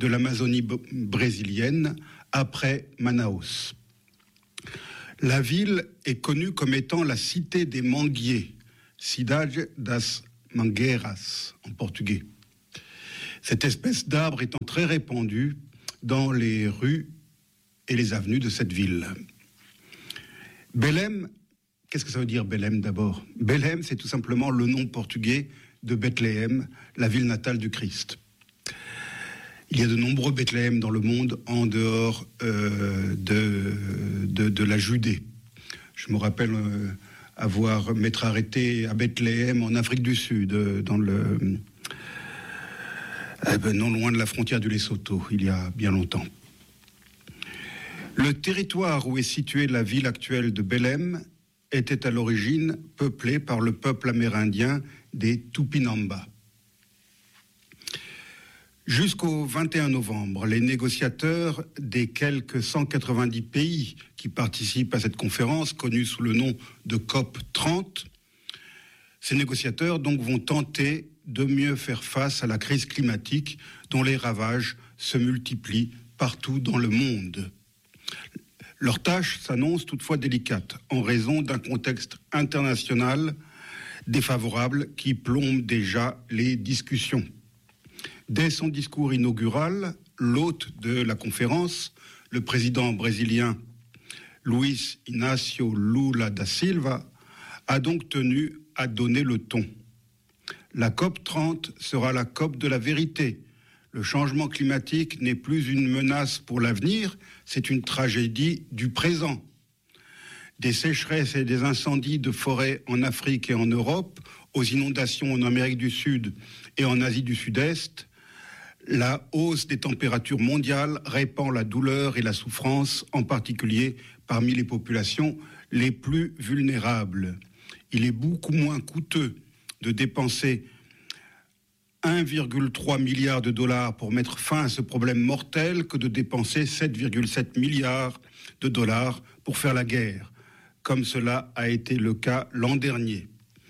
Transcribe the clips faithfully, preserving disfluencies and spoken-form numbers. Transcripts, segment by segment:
de l'Amazonie b- brésilienne, après Manaus. La ville est connue comme étant la cité des manguiers, Cidade das Mangueiras en portugais. Cette espèce d'arbre étant très répandue dans les rues et les avenues de cette ville. Belém, qu'est-ce que ça veut dire Belém d'abord ? Belém, c'est tout simplement le nom portugais de Bethléem, la ville natale du Christ. Il y a de nombreux Bethléem dans le monde en dehors euh, de, de, de la Judée. Je me rappelle euh, avoir m'être arrêté à Bethléem en Afrique du Sud, euh, dans le, eh ben, non loin de la frontière du Lesotho, il y a bien longtemps. Le territoire où est située la ville actuelle de Belém était à l'origine peuplé par le peuple amérindien des Tupinamba. Jusqu'au vingt et un novembre, les négociateurs des quelques cent quatre-vingt-dix pays qui participent à cette conférence, connue sous le nom de COP trente, ces négociateurs donc vont tenter de mieux faire face à la crise climatique dont les ravages se multiplient partout dans le monde. Leur tâche s'annonce toutefois délicate en raison d'un contexte international défavorable qui plombe déjà les discussions. Dès son discours inaugural, l'hôte de la conférence, le président brésilien Luiz Inácio Lula da Silva, a donc tenu à donner le ton. La COP trente sera la COP de la vérité. Le changement climatique n'est plus une menace pour l'avenir, c'est une tragédie du présent. Des sécheresses et des incendies de forêts en Afrique et en Europe, aux inondations en Amérique du Sud et en Asie du Sud-Est, la hausse des températures mondiales répand la douleur et la souffrance, en particulier parmi les populations les plus vulnérables. Il est beaucoup moins coûteux de dépenser un virgule trois milliard de dollars pour mettre fin à ce problème mortel que de dépenser sept virgule sept milliards de dollars pour faire la guerre, comme cela a été le cas l'an dernier,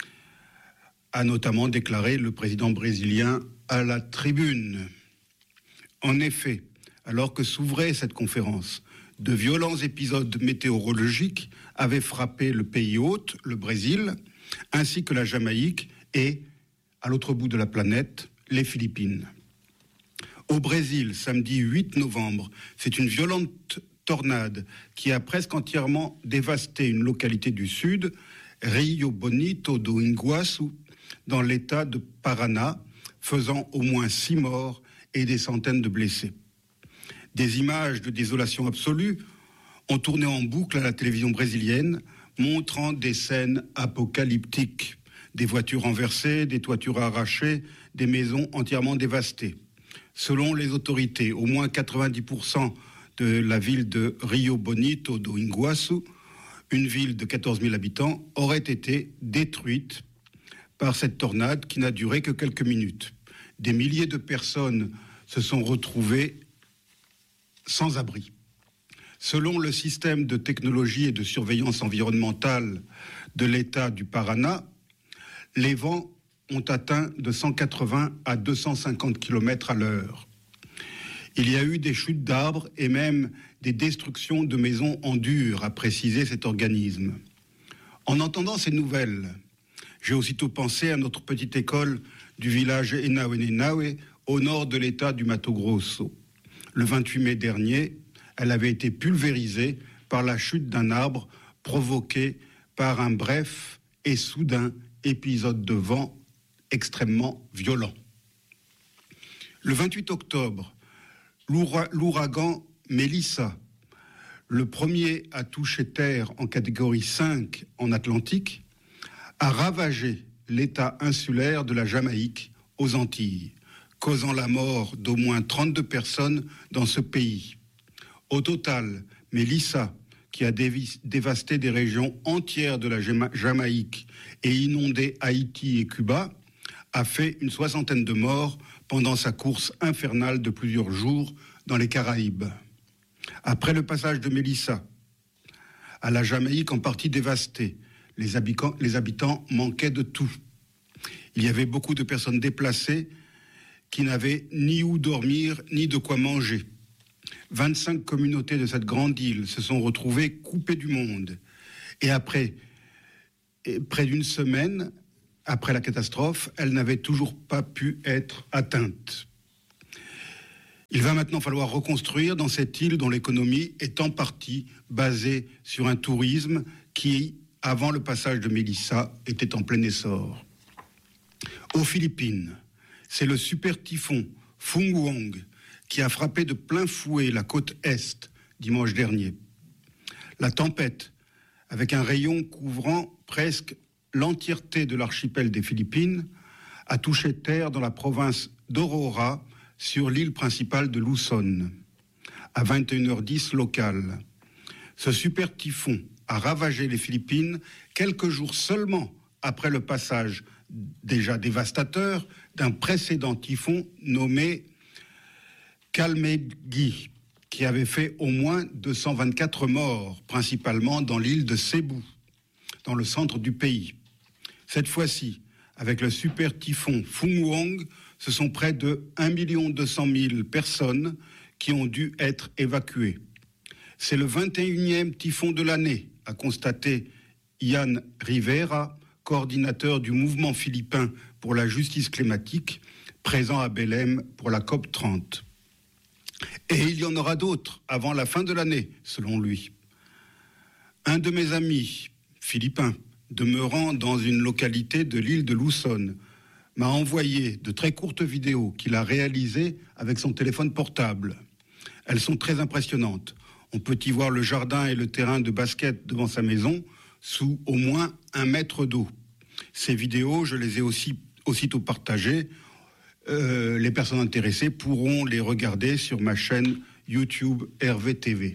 a notamment déclaré le président brésilien à la tribune. En effet, alors que s'ouvrait cette conférence, de violents épisodes météorologiques avaient frappé le pays hôte, le Brésil, ainsi que la Jamaïque et, à l'autre bout de la planète, les Philippines. Au Brésil, samedi huit novembre, c'est une violente tornade qui a presque entièrement dévasté une localité du sud, Rio Bonito do Iguaçu, dans l'état de Paraná, faisant au moins six morts et des centaines de blessés. Des images de désolation absolue ont tourné en boucle à la télévision brésilienne, montrant des scènes apocalyptiques. Des voitures renversées, des toitures arrachées, des maisons entièrement dévastées. Selon les autorités, au moins quatre-vingt-dix pour cent de la ville de Rio Bonito do Iguaçu, une ville de quatorze mille habitants, aurait été détruite par cette tornade qui n'a duré que quelques minutes. Des milliers de personnes se sont retrouvées sans abri. Selon le système de technologie et de surveillance environnementale de l'État du Paraná, les vents ont atteint de cent quatre-vingts à deux cent cinquante kilomètres à l'heure. Il y a eu des chutes d'arbres et même des destructions de maisons en dur, a précisé cet organisme. En entendant ces nouvelles, j'ai aussitôt pensé à notre petite école du village Enauenenauê, au nord de l'état du Mato Grosso. Le vingt-huit mai dernier, elle avait été pulvérisée par la chute d'un arbre provoqué par un bref et soudain épisode de vent extrêmement violent. Le vingt-huit octobre, l'oura- l'ouragan Melissa, le premier à toucher terre en catégorie cinq en Atlantique, a ravagé l'état insulaire de la Jamaïque aux Antilles, causant la mort d'au moins trente-deux personnes dans ce pays. Au total, Melissa, qui a dévi- dévasté des régions entières de la Jama- Jamaïque et inondé Haïti et Cuba, a fait une soixantaine de morts pendant sa course infernale de plusieurs jours dans les Caraïbes. Après le passage de Melissa à la Jamaïque en partie dévastée, les habitants, les habitants manquaient de tout. Il y avait beaucoup de personnes déplacées qui n'avaient ni où dormir, ni de quoi manger. vingt-cinq communautés de cette grande île se sont retrouvées coupées du monde. Et après, et près d'une semaine, après la catastrophe, elles n'avaient toujours pas pu être atteintes. Il va maintenant falloir reconstruire dans cette île dont l'économie est en partie basée sur un tourisme qui, avant le passage de Mélissa, était en plein essor. Aux Philippines, c'est le super typhon Phung Wong qui a frappé de plein fouet la côte est dimanche dernier. La tempête, avec un rayon couvrant presque l'entièreté de l'archipel des Philippines, a touché terre dans la province d'Aurora, sur l'île principale de Luzon, à vingt et une heures dix locale. Ce super typhon a ravagé les Philippines quelques jours seulement après le passage déjà dévastateur d'un précédent typhon nommé Kalmegi, qui avait fait au moins deux cent vingt-quatre morts, principalement dans l'île de Cebu, dans le centre du pays. Cette fois-ci, avec le super typhon Phung Wong, ce sont près de un million deux cent mille personnes qui ont dû être évacuées. C'est le vingt et unième typhon de l'année, a constaté Ian Rivera, coordinateur du mouvement philippin pour la justice climatique, présent à Belém pour la COP trente. Et il y en aura d'autres avant la fin de l'année, selon lui. Un de mes amis philippins, demeurant dans une localité de l'île de Luzon, m'a envoyé de très courtes vidéos qu'il a réalisées avec son téléphone portable. Elles sont très impressionnantes. On peut y voir le jardin et le terrain de basket devant sa maison sous au moins un mètre d'eau. Ces vidéos, je les ai aussi aussitôt partagées. Euh, les personnes intéressées pourront les regarder sur ma chaîne YouTube R V T V.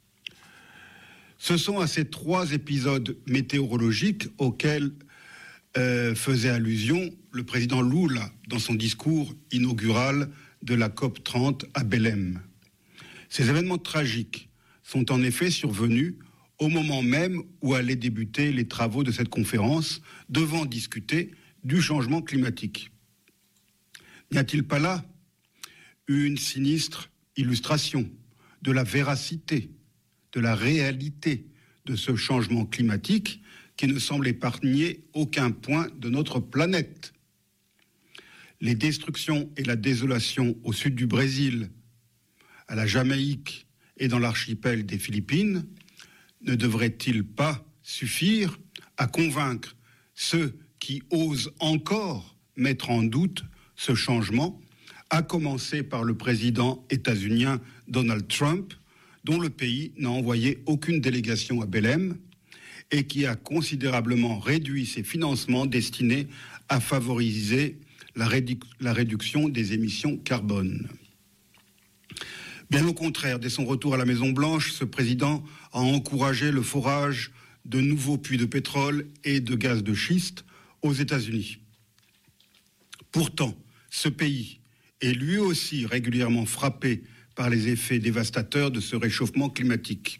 Ce sont à ces trois épisodes météorologiques auxquels euh, faisait allusion le président Lula dans son discours inaugural de la COP trente à Belém. Ces événements tragiques sont en effet survenus au moment même où allaient débuter les travaux de cette conférence devant discuter du changement climatique. N'y a-t-il pas là une sinistre illustration de la véracité, de la réalité de ce changement climatique qui ne semble épargner aucun point de notre planète? Les destructions et la désolation au sud du Brésil, à la Jamaïque et dans l'archipel des Philippines ne devraient-ils pas suffire à convaincre ceux qui osent encore mettre en doute ce changement, à commencer par le président états-unien Donald Trump, dont le pays n'a envoyé aucune délégation à Belém et qui a considérablement réduit ses financements destinés à favoriser la, rédu- la réduction des émissions carbone. Bien au contraire, dès son retour à la Maison-Blanche, ce président a encouragé le forage de nouveaux puits de pétrole et de gaz de schiste aux États-Unis. Pourtant, ce pays est lui aussi régulièrement frappé par les effets dévastateurs de ce réchauffement climatique.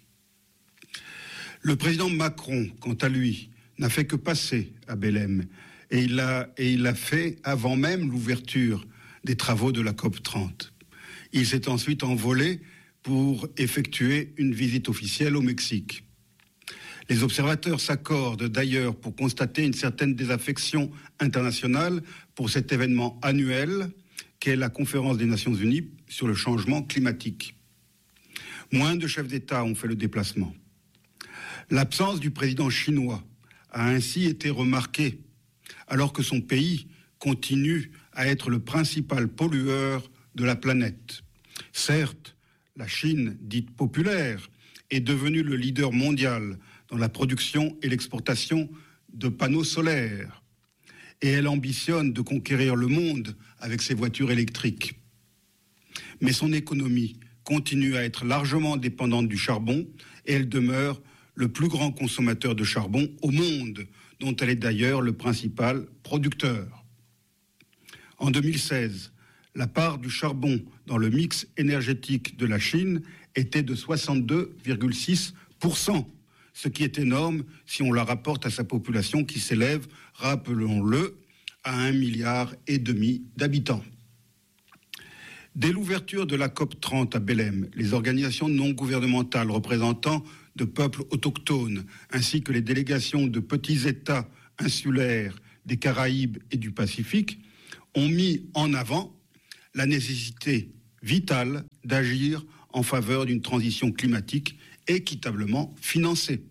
Le président Macron, quant à lui, n'a fait que passer à Belém et il l'a, et il l'a fait avant même l'ouverture des travaux de la COP trente. Il s'est ensuite envolé pour effectuer une visite officielle au Mexique. Les observateurs s'accordent d'ailleurs pour constater une certaine désaffection internationale pour cet événement annuel qu'est la conférence des Nations Unies sur le changement climatique. Moins de chefs d'État ont fait le déplacement. L'absence du président chinois a ainsi été remarquée, alors que son pays continue à être le principal pollueur de la planète. Certes, la Chine, dite populaire, est devenue le leader mondial dans la production et l'exportation de panneaux solaires. Et elle ambitionne de conquérir le monde avec ses voitures électriques. Mais son économie continue à être largement dépendante du charbon et elle demeure le plus grand consommateur de charbon au monde, dont elle est d'ailleurs le principal producteur. En deux mille seize, la part du charbon dans le mix énergétique de la Chine était de soixante-deux virgule six pour cent, ce qui est énorme si on la rapporte à sa population qui s'élève, rappelons-le, à un milliard et demi d'habitants. Dès l'ouverture de la COP trente à Belém, les organisations non gouvernementales représentant de peuples autochtones, ainsi que les délégations de petits États insulaires des Caraïbes et du Pacifique, ont mis en avant la nécessité vitale d'agir en faveur d'une transition climatique équitablement financée.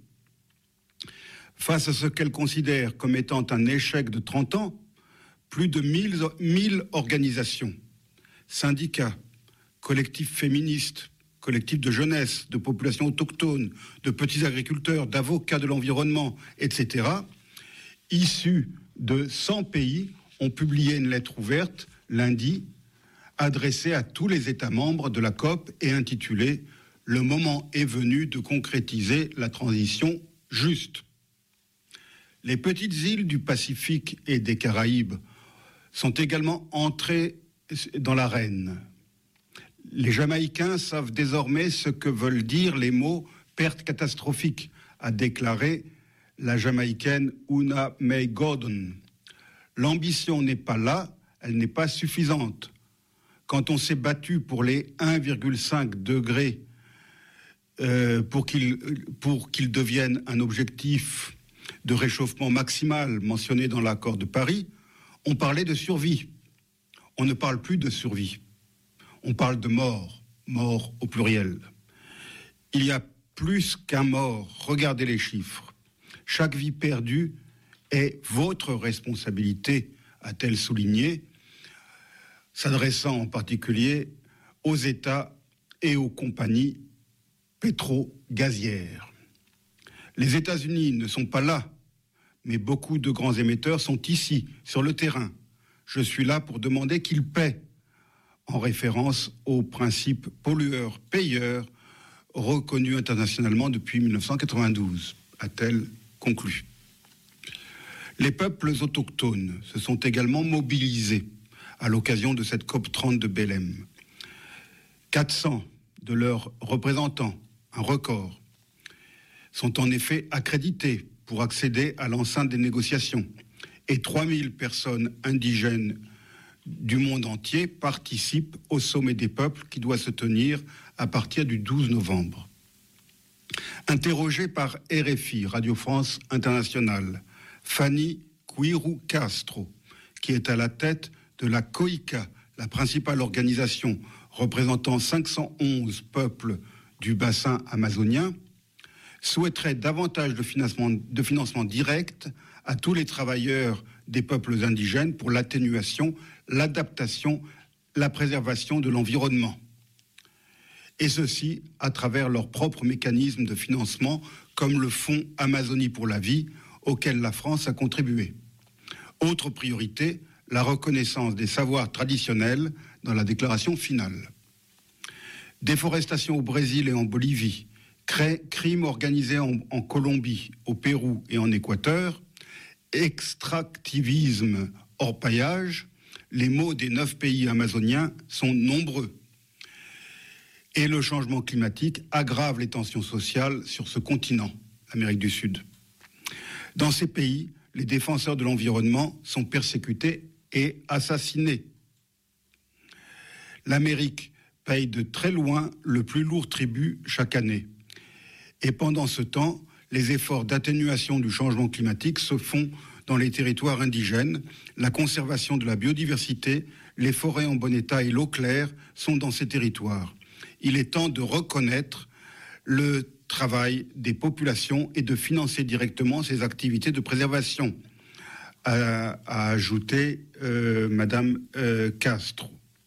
Face à ce qu'elles considèrent comme étant un échec de trente ans, plus de mille organisations, syndicats, collectifs féministes, collectifs de jeunesse, de populations autochtones, de petits agriculteurs, d'avocats de l'environnement, et cetera, issus de cent pays, ont publié une lettre ouverte lundi, adressée à tous les États membres de la COP et intitulée « Le moment est venu de concrétiser la transition juste ». Les petites îles du Pacifique et des Caraïbes sont également entrées dans l'arène. Les Jamaïcains savent désormais ce que veulent dire les mots « perte catastrophique », a déclaré la Jamaïcaine Una May Gordon. L'ambition n'est pas là, elle n'est pas suffisante. Quand on s'est battu pour les un virgule cinq degrés euh, pour qu'ils pour qu'ils deviennent un objectif de réchauffement maximal mentionné dans l'accord de Paris, on parlait de survie. On ne parle plus de survie. On parle de mort, mort au pluriel. Il y a plus qu'un mort. Regardez les chiffres. Chaque vie perdue est votre responsabilité, a-t-elle souligné, s'adressant en particulier aux États et aux compagnies pétro-gazières. Les États-Unis ne sont pas là, mais beaucoup de grands émetteurs sont ici, sur le terrain. Je suis là pour demander qu'ils paient, en référence au principe pollueur-payeur reconnu internationalement depuis mille neuf cent quatre-vingt-douze, a-t-elle conclu. Les peuples autochtones se sont également mobilisés à l'occasion de cette COP trente de Belém. quatre cents de leurs représentants, un record, sont en effet accrédités pour accéder à l'enceinte des négociations et trois mille personnes indigènes du monde entier participent au sommet des peuples qui doit se tenir à partir du douze novembre. Interrogée par R F I, Radio France Internationale, Fanny Cuiru Castro, qui est à la tête de la COICA, la principale organisation représentant cinq cent onze peuples du bassin amazonien, souhaiterait davantage de financement, de financement direct à tous les travailleurs des peuples indigènes pour l'atténuation, l'adaptation, la préservation de l'environnement. Et ceci à travers leurs propres mécanismes de financement, comme le Fonds Amazonie pour la vie, auquel la France a contribué. Autre priorité, la reconnaissance des savoirs traditionnels dans la déclaration finale. Déforestation au Brésil et en Bolivie, crimes organisés en, en Colombie, au Pérou et en Équateur, extractivisme hors paillage, les maux des neuf pays amazoniens sont nombreux. Et le changement climatique aggrave les tensions sociales sur ce continent, l'Amérique du Sud. Dans ces pays, les défenseurs de l'environnement sont persécutés et assassinés. L'Amérique paye de très loin le plus lourd tribut chaque année. Et pendant ce temps, les efforts d'atténuation du changement climatique se font dans les territoires indigènes. La conservation de la biodiversité, les forêts en bon état et l'eau claire sont dans ces territoires. Il est temps de reconnaître le travail des populations et de financer directement ces activités de préservation, a, a ajouté euh, Madame euh, Castro.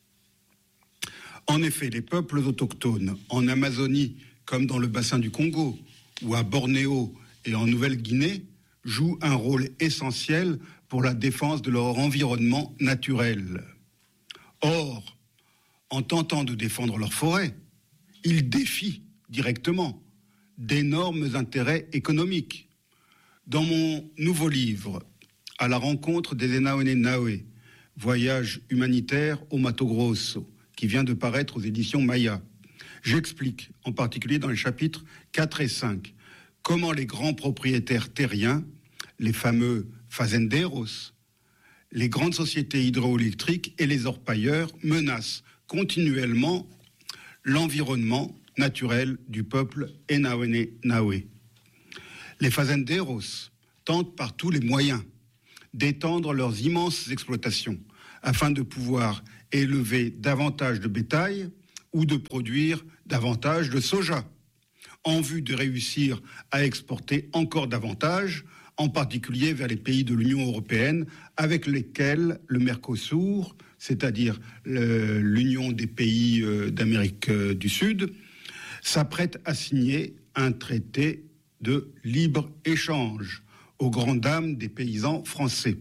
En effet, les peuples autochtones en Amazonie, comme dans le bassin du Congo, ou à Bornéo et en Nouvelle-Guinée, jouent un rôle essentiel pour la défense de leur environnement naturel. Or, en tentant de défendre leurs forêts, ils défient directement d'énormes intérêts économiques. Dans mon nouveau livre, À la rencontre des Enaoene-Nawe, voyage humanitaire au Mato Grosso, qui vient de paraître aux éditions Maya, j'explique, en particulier dans les chapitres quatre et cinq, comment les grands propriétaires terriens, les fameux fazenderos, les grandes sociétés hydroélectriques et les orpailleurs menacent continuellement l'environnement naturel du peuple Enawe. Les fazenderos tentent par tous les moyens d'étendre leurs immenses exploitations afin de pouvoir élever davantage de bétail ou de produire davantage de soja, en vue de réussir à exporter encore davantage, en particulier vers les pays de l'Union européenne, avec lesquels le Mercosur, c'est-à-dire le, l'Union des pays euh, d'Amérique euh, du Sud, s'apprête à signer un traité de libre-échange aux grandes dames des paysans français.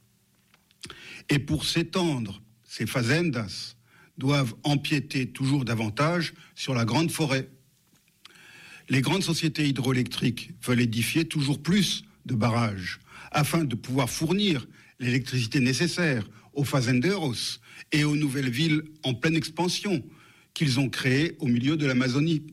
Et pour s'étendre, ces fazendas doivent empiéter toujours davantage sur la grande forêt. Les grandes sociétés hydroélectriques veulent édifier toujours plus de barrages afin de pouvoir fournir l'électricité nécessaire aux fazenderos et aux nouvelles villes en pleine expansion qu'ils ont créées au milieu de l'Amazonie.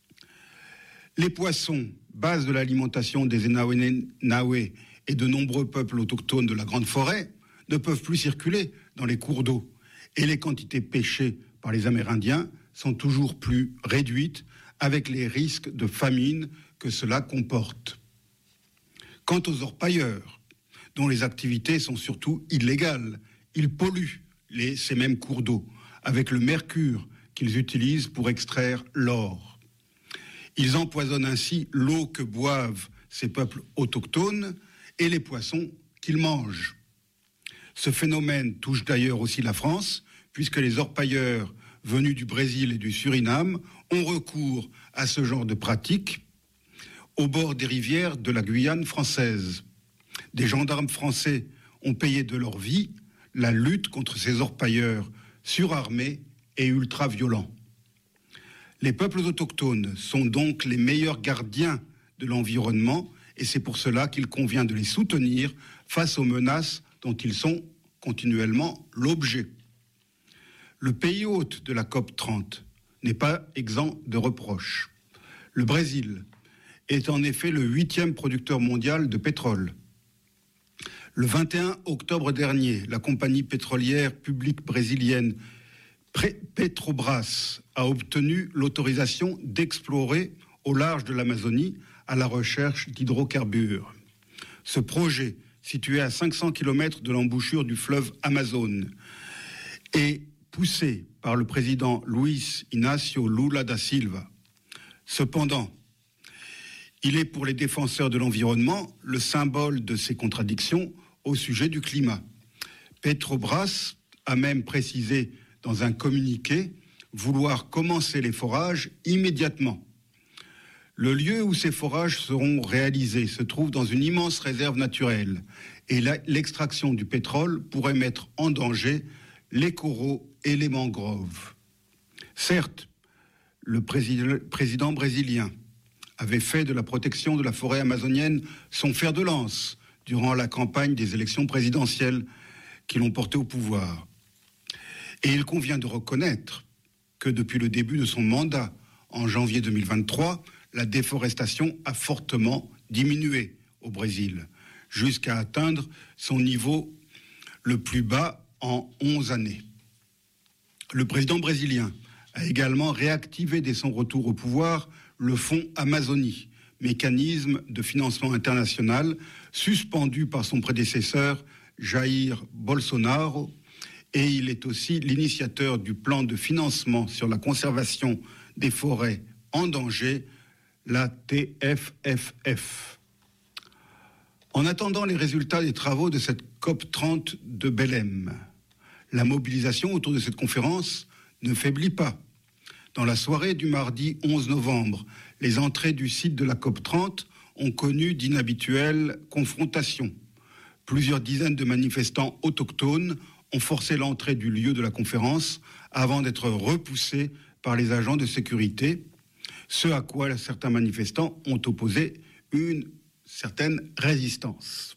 Les poissons, base de l'alimentation des Enawe et de nombreux peuples autochtones de la grande forêt, ne peuvent plus circuler dans les cours d'eau et les quantités pêchées par les Amérindiens sont toujours plus réduites avec les risques de famine que cela comporte. Quant aux orpailleurs, dont les activités sont surtout illégales, ils polluent les, ces mêmes cours d'eau avec le mercure qu'ils utilisent pour extraire l'or. Ils empoisonnent ainsi l'eau que boivent ces peuples autochtones et les poissons qu'ils mangent. Ce phénomène touche d'ailleurs aussi la France, puisque les orpailleurs venus du Brésil et du Suriname ont recours à ce genre de pratiques au bord des rivières de la Guyane française. Des gendarmes français ont payé de leur vie la lutte contre ces orpailleurs surarmés et ultra-violents. Les peuples autochtones sont donc les meilleurs gardiens de l'environnement et c'est pour cela qu'il convient de les soutenir face aux menaces dont ils sont continuellement l'objet. Le pays hôte de la COP trente n'est pas exempt de reproches. Le Brésil est en effet le huitième producteur mondial de pétrole. Le vingt et un octobre dernier, la compagnie pétrolière publique brésilienne Petrobras a obtenu l'autorisation d'explorer au large de l'Amazonie à la recherche d'hydrocarbures. Ce projet, situé à cinq cents kilomètres de l'embouchure du fleuve Amazon, est poussé par le président Luiz Inácio Lula da Silva. Cependant, il est pour les défenseurs de l'environnement le symbole de ces contradictions au sujet du climat. Petrobras a même précisé dans un communiqué vouloir commencer les forages immédiatement. Le lieu où ces forages seront réalisés se trouve dans une immense réserve naturelle et la, l'extraction du pétrole pourrait mettre en danger les coraux et les mangroves. Certes, le président, président brésilien avait fait de la protection de la forêt amazonienne son fer de lance durant la campagne des élections présidentielles qui l'ont porté au pouvoir. Et il convient de reconnaître que depuis le début de son mandat, en janvier deux mille vingt-trois, la déforestation a fortement diminué au Brésil, jusqu'à atteindre son niveau le plus bas en onze années. Le président brésilien a également réactivé dès son retour au pouvoir le Fonds Amazonie, mécanisme de financement international suspendu par son prédécesseur Jair Bolsonaro, et il est aussi l'initiateur du plan de financement sur la conservation des forêts en danger, la T F F F. En attendant les résultats des travaux de cette COP trente de Belém, la mobilisation autour de cette conférence ne faiblit pas. Dans la soirée du mardi onze novembre, les entrées du site de la COP trente ont connu d'inhabituelles confrontations. Plusieurs dizaines de manifestants autochtones ont forcé l'entrée du lieu de la conférence avant d'être repoussés par les agents de sécurité, ce à quoi certains manifestants ont opposé une certaine résistance.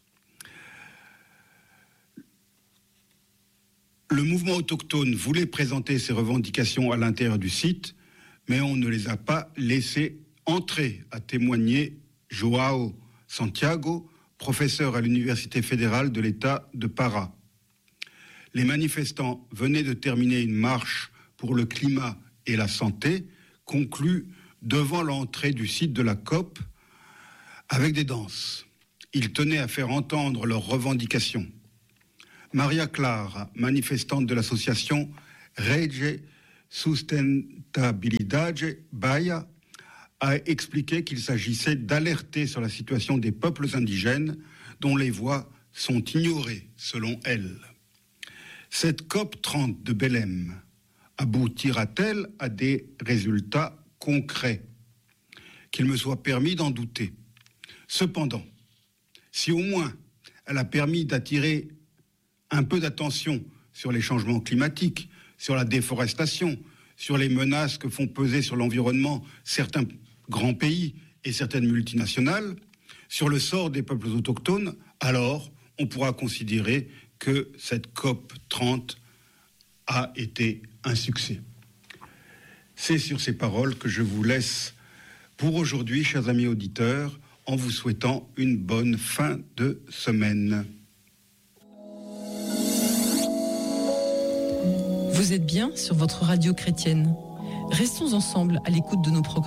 Le mouvement autochtone voulait présenter ses revendications à l'intérieur du site, mais on ne les a pas laissés entrer, a témoigné Joao Santiago, professeur à l'Université fédérale de l'État de Pará. Les manifestants venaient de terminer une marche pour le climat et la santé conclut devant l'entrée du site de la COP avec des danses. Ils tenaient à faire entendre leurs revendications. Maria Clara, manifestante de l'association Rede Sustentabilidade Bahia, a expliqué qu'il s'agissait d'alerter sur la situation des peuples indigènes dont les voix sont ignorées, selon elle. Cette COP trente de Belém aboutira-t-elle à des résultats concrets? Qu'il me soit permis d'en douter. Cependant, si au moins elle a permis d'attirer un peu d'attention sur les changements climatiques, sur la déforestation, sur les menaces que font peser sur l'environnement certains grands pays et certaines multinationales, sur le sort des peuples autochtones, alors on pourra considérer que cette COP trente a été un succès. C'est sur ces paroles que je vous laisse pour aujourd'hui, chers amis auditeurs, en vous souhaitant une bonne fin de semaine. Vous êtes bien sur votre radio chrétienne. Restons ensemble à l'écoute de nos programmes.